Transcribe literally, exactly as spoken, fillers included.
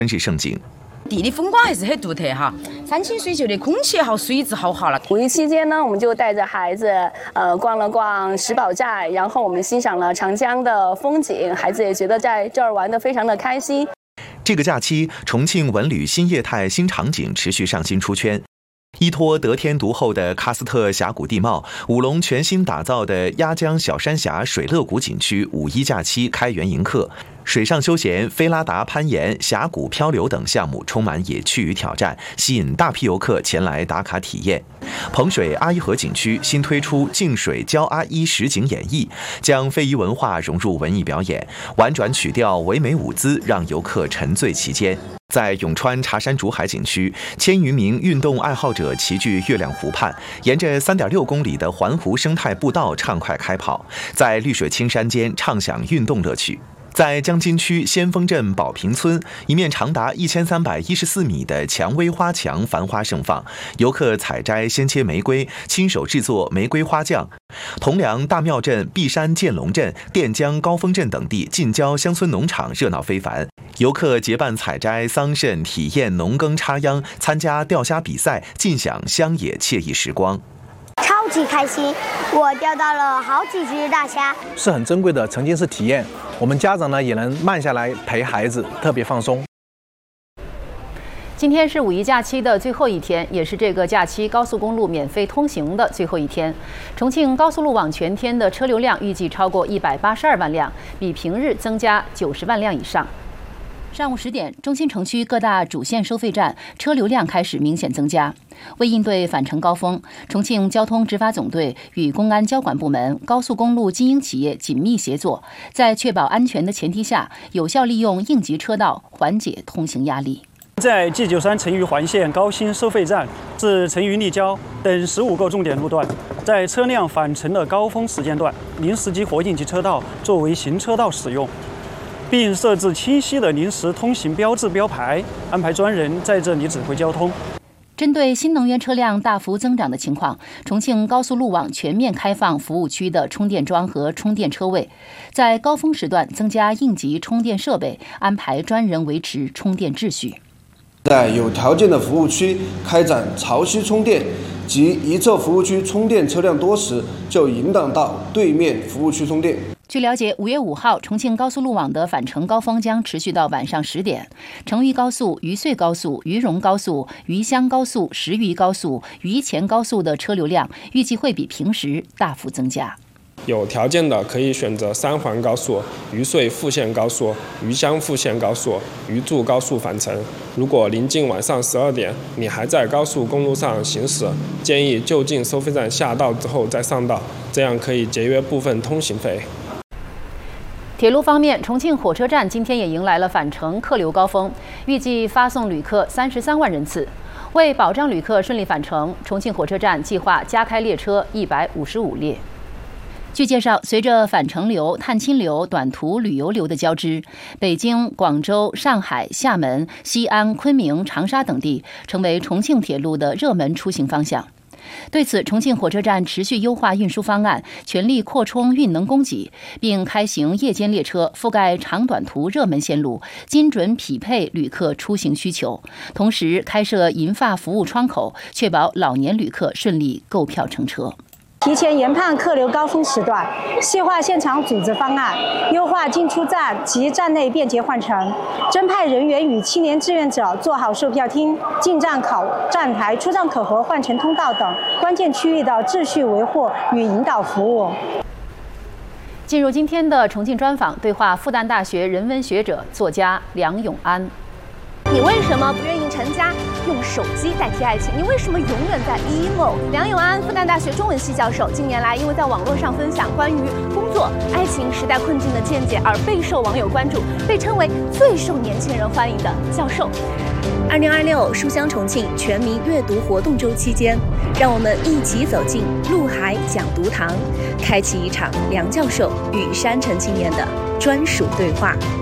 日盛景。 地理风光还是很独特哈，山清水秀的空气也好，水质好好了。 五一期间呢，我们就带着孩子呃逛了逛石宝寨，然后我们欣赏了长江的风景，孩子也觉得在这儿玩得非常的开心。 这个假期，重庆文旅新业态新场景持续上新出圈。依托得天独厚的喀斯特峡谷地貌，武隆全新打造的鸭江小山峡水乐谷景区五一假期开园迎客，水上休闲、菲拉达攀岩、峡谷漂流等项目充满野趣与挑战，吸引大批游客前来打卡体验。彭水阿依河景区新推出净水教阿依实景演绎，将非遗文化融入文艺表演，婉转曲调、唯美舞姿，让游客沉醉其间。在永川茶山竹海景区，千余名运动爱好者齐聚月亮湖畔，沿着 三点六公里的环湖生态步道畅快开跑，在绿水青山间畅享运动乐趣。在江津区先锋镇宝坪村，一面长达一千三百一十四米的蔷薇花墙繁花盛放，游客采摘鲜切玫瑰，亲手制作玫瑰花酱。铜梁大庙镇、璧山建龙镇、垫江高峰镇等地近郊乡村农场热闹非凡，游客结伴采摘桑葚，体验农耕插秧，参加钓虾比赛，尽享乡野惬意时光。 超级开心，我钓到了好几只大虾， 是很珍贵的沉浸式体验。我们家长呢也能慢下来陪孩子，特别放松。 今天是五一假期的最后一天，也是这个假期高速公路免费通行的最后一天。重庆高速路网全天的车流量预计超过一百八十二万辆，比平日增加九十万辆以上。上午十点，中心城区各大主线收费站车流量开始明显增加。为应对返程高峰，重庆交通执法总队与公安交管部门、高速公路经营企业紧密协作，在确保安全的前提下，有效利用应急车道，缓解通行压力。 在 G 九三成渝环线高新收费站至成渝立交等十五个重点路段，在车辆返程的高峰时间段，临时激活应急车道作为行车道使用，并设置清晰的临时通行标志标牌，安排专人在这里指挥交通。 针对新能源车辆大幅增长的情况，重庆高速路网全面开放服务区的充电桩和充电车位，在高峰时段增加应急充电设备，安排专人维持充电秩序。 在有条件的服务区开展潮汐充电，即一侧服务区充电车辆多时，就引导到对面服务区充电。 据了解，五月五号，重庆高速路网的返程高峰将持续到晚上十点。成渝高速、渝穗高速、渝蓉高速、渝湘高速、石渝高速、渝黔高速的车流量预计会比平时大幅增加。 有条件的可以选择三环高速、渝穗复线高速、渝湘复线高速、渝筑高速返程。如果临近晚上十二点，你还在高速公路上行驶，建议就近收费站下道之后再上道，这样可以节约部分通行费。 铁路方面，重庆火车站今天也迎来了返程客流高峰，预计发送旅客三十三万人次。为保障旅客顺利返程，重庆火车站计划加开列车一百五十五列。据介绍，随着返程流、探亲流、短途旅游流的交织，北京、广州、上海、厦门、西安、昆明、长沙等地成为重庆铁路的热门出行方向。对此，重庆火车站持续优化运输方案，全力扩充运能供给，并开行夜间列车，覆盖长短途热门线路，精准匹配旅客出行需求。同时，开设银发服务窗口，确保老年旅客顺利购票乘车。 提前研判客流高峰时段，细化现场组织方案，优化进出站及站内便捷换乘，增派人员与青年志愿者做好售票厅、进站口、站台、出站口和换乘通道等关键区域的秩序维护与引导服务。 进入今天的重庆专访，对话复旦大学人文学者、作家梁永安。 你为什么不愿意成家？用手机代替爱情？你为什么永远在 emo？ 梁永安，复旦大学中文系教授，近年来因为在网络上分享关于工作、爱情、时代困境的见解而备受网友关注，被称为最受年轻人欢迎的教授。二零二六书香重庆全民阅读活动周期间，让我们一起走进陆海讲读堂，开启一场梁教授与山城青年的专属对话。